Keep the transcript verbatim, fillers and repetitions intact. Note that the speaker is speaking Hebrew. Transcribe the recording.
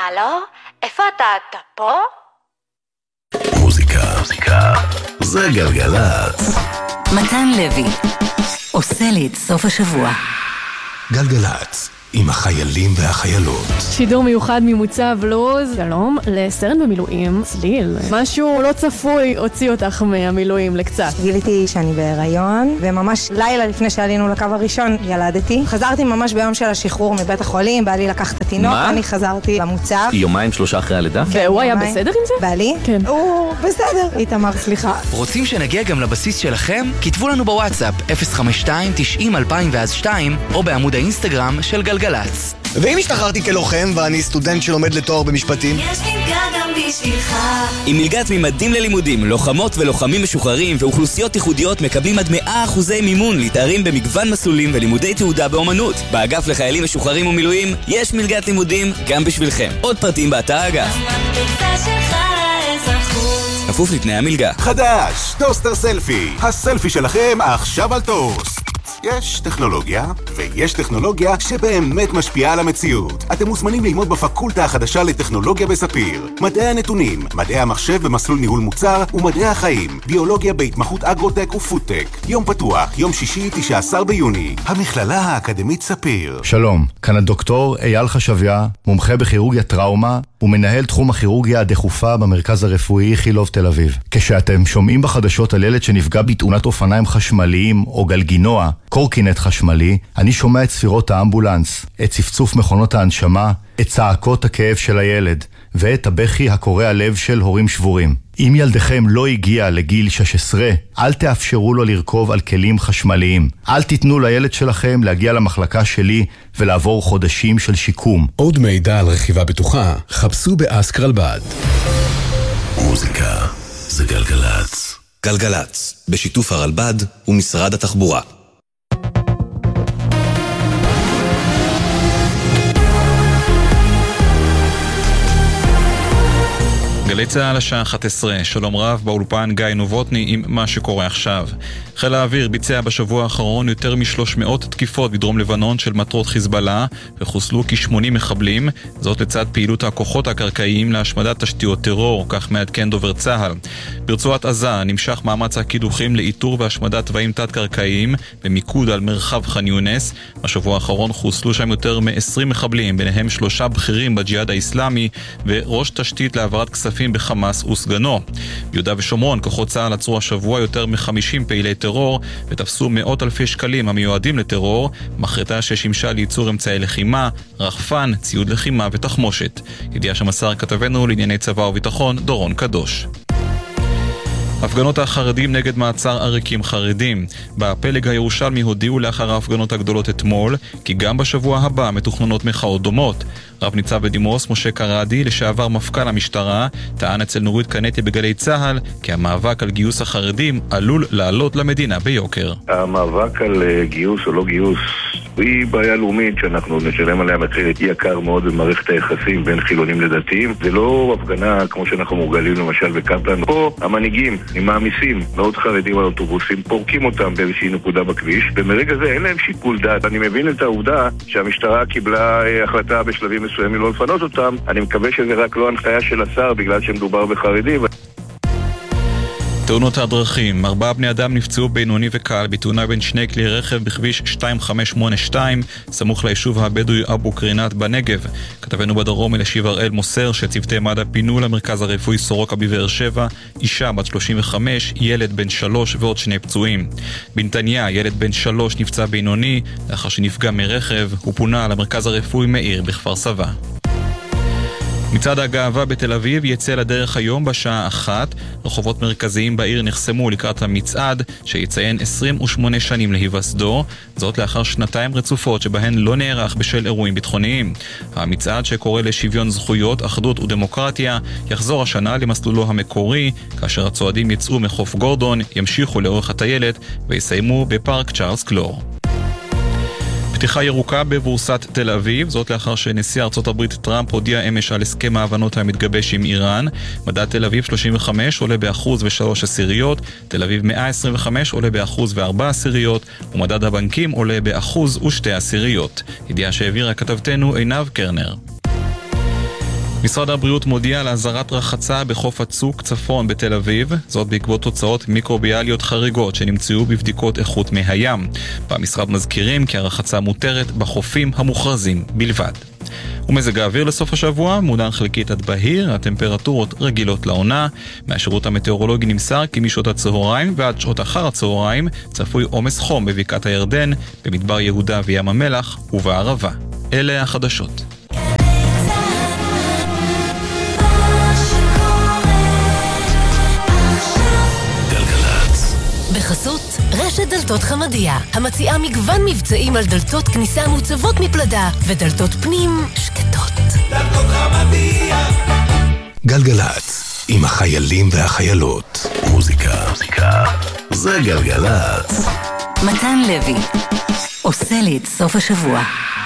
הלו? איפה אתה? אתה פה? מוזיקה, מוזיקה, זה גלגלת. מתן לוי עושה לי את סוף השבוע. גלגלת, עם החיילים והחיילות. שידור מיוחד ממוצב לוז. שלום, לסרן במילואים, צליל. משהו לא צפוי הוציא אותך מהמילואים לקצת. גיליתי שאני בהיריון, וממש לילה לפני שעלינו לקו הראשון ילדתי. חזרתי ממש ביום של השחרור מבית החולים, בעלי לקח את התינוק, אני חזרתי למוצב. יומיים שלושה אחרי הלידה? והוא היה בסדר עם זה? בעלי? כן. הוא בסדר. איתמר, סליחה. רוצים שנגיע גם לבסיס שלכם? כתבו לנו בוואטסאפ אפס חמש שתיים תשעים אלפיים ואז שתיים, או בעמוד האינסטגרם של גלגלץ. ואם השתחררתי כלוחם ואני סטודנט שלומד לתואר במשפטים? יש מלגה גם בשבילך. עם מלגת ממדים ללימודים, לוחמות ולוחמים משוחררים ואוכלוסיות ייחודיות מקבלים עד מאה אחוזי מימון להתארים במגוון מסלולים ולימודי תעודה באומנות. באגף לחיילים משוחררים ומילואים יש מלגת לימודים גם בשבילכם. עוד פרטים באתר האגף. כפוף לתנאי המלגה. חדש, טוסטר סלפי. הסלפי שלכם עכשיו על טוסט. יש טכנולוגיה, ויש טכנולוגיה שבאמת משפיעה על המציאות. אתם מוזמנים ללמוד בפקולטה החדשה לטכנולוגיה בספיר. מדעי הנתונים, מדעי המחשב במסלול ניהול מוצר, ומדעי החיים, ביולוגיה בהתמחות אגרוטק ופודטק. יום פתוח, יום שישי, תשעה עשר ביוני. המכללה האקדמית ספיר. שלום, כאן הדוקטור אייל חשביה, מומחה בכירורגיה טראומה, ומנהל תחום הכירורגיה הדחופה במרכז הרפואי חילוב תל אביב. כשאתם שומעים בחדשות על ילד שנפגע בתאונת אופניים חשמליים או גלגינוע, קורקינט חשמלי, אני שומע את ספירות האמבולנס, את צפצוף מכונות ההנשמה, את צעקות הכאב של הילד, ואת הבכי הקורע לב של הורים שבורים. אם ילדכם לא הגיע לגיל שש עשרה, אל תאפשרו לו לרכוב על כלים חשמליים. אל תיתנו לילד שלכם להגיע למחלקה שלי ולעבור חודשים של שיקום. עוד מידע על רכיבה בטוחה, חפשו באסק רלב"ד. מוזיקה זה גלגלץ. גלגלץ, בשיתוף הרלב"ד ומשרד התחבורה. גלי צהל השעה אחת עשרה, שלום רב, באולפן גיא נובוטני עם מה שקורה עכשיו. חיל האוויר ביצע בשבוע האחרון יותר מ-שלוש מאות תקיפות בדרום לבנון של מטרות חיזבאללה, וחוסלו כ-שמונים מחבלים, זאת לצד פעילות הכוחות הקרקעיים להשמדת תשתיות טרור, כך מעדכן דובר צהל. ברצועת עזה נמשך מאמץ הקידוחים לאיתור והשמדת תוואים תת-קרקעיים, במיקוד על מרחב ח'אן יונס. בשבוע האחרון חוסלו שם יותר מ-עשרים מחבלים, ביניהם שלושה בכירים בג'יהאד האסלאמי, וראש תשתית להעברת כספים בחמאס וסגנו. ביהודה ושומרון כוחות צה"ל עצרו השבוע יותר מ-חמישים פעילי טרור ותפסו מאות אלפי שקלים המיועדים לטרור, מחרטה ששימשה לייצור אמצעי לחימה, רחפן, ציוד לחימה ותחמושת. ידיעה שמסר כתבנו לענייני צבא וביטחון דורון קדוש. הפגנות החרדים נגד מעצר עריקים חרדים. בפלג הירושלמי הודיעו לאחר ההפגנות הגדולות אתמול כי גם בשבוע הבא מתוכננות מחאות דומות. רב ניצב בדימוס משה קרדי, לשעבר מפכ"ל המשטרה, טען אצל נורית קנטי בגלי צהל כי המאבק על גיוס החרדים עלול לעלות למדינה ביוקר. המאבק על גיוס או לא גיוס היא בעיה לאומית שאנחנו נשלם עליה מחיר יקר מאוד במערכת היחסים בין חילונים לדתיים. זה לא הפגנה כמו שאנחנו מורגלים למשל בקפלן. פה המנהיגים עם מעמיסים מאוד חרדים על אוטובוסים, פורקים אותם באיזושהי נקודה בכביש, ומרגע זה אין להם שיקול דעת. אני מבין את העובדה שהמשטרה קיבלה החלטה בשלבים מסוימים לא לפנות אותם. אני מקווה שזה רק לא הנחיה של השר בגלל שמדובר בחרדים. תאונות הדרכים, ארבעה בני אדם נפצעו בינוני וקל בתאונה בין שני כלי רכב בכביש שתיים חמש שמונה שתיים סמוך ליישוב הבדואי אבו קרינת בנגב. כתבנו בדרום אלישיב הראל מוסר שצוותי מד"א פינו למרכז הרפואי סורוקה בבאר שבע אישה בת שלושים וחמש, ילד בן שלוש ועוד שני פצועים. בנתניה ילד בן שלוש נפצע בינוני לאחר שנפגע מרכב, הוא פונה למרכז הרפואי מאיר בכפר סבא. מצעד הגאווה בתל אביב יצא לדרך היום בשעה אחת. רחובות מרכזיים בעיר נחסמו לקראת המצעד שיציין עשרים ושמונה שנים להיווסדו, זאת לאחר שנתיים רצופות שבהן לא נערך בשל אירועים ביטחוניים. המצעד שקורא לשוויון זכויות, אחדות ודמוקרטיה יחזור השנה למסלולו המקורי, כאשר הצועדים יצאו מחוף גורדון, ימשיכו לאורך הטיילת ויסיימו בפארק צ'ארלס קלור. פתיחה ירוקה בבורסת תל אביב, זאת לאחר שנשיא ארצות הברית טראמפ הודיע אמש על הסכם ההבנות המתגבש עם איראן. מדד תל אביב שלושים וחמש עולה באחוז ושלוש עשיריות, תל אביב מאה עשרים וחמש עולה באחוז וארבע עשיריות, ומדד הבנקים עולה באחוז ושתי עשיריות. ידיעה שהעבירה כתבתנו עינב קרנר. משרד הבריאות מודיע על אזהרת רחצה בחוף הצוק צפון בתל אביב, זאת בעקבות תוצאות מיקרוביאליות חריגות שנמצאו בבדיקות איכות מי הים. במשרד מזכירים כי הרחצה מותרת בחופים המוכרזים בלבד. ומזג האוויר לסוף השבוע, מעודן חלקית עד בהיר, הטמפרטורות רגילות לעונה. מהשירות המטאורולוגי נמסר כי משעות הצהריים ועד שעות אחר הצהריים צפוי עומס חום בבקעת הירדן, במדבר יהודה וים המלח ובערבה. אלה החדשות. בחסות רשת דלתות חמדיה, המציעה מגוון מבצעים על דלתות כניסה מוצבות מפלדה ודלתות פנים שקטות. דלתות חמדיה. גלגלץ, עם החיילים והחיילות. מוזיקה, מוזיקה, זה גלגלץ. מתן לוי, עושה לי את סוף השבוע.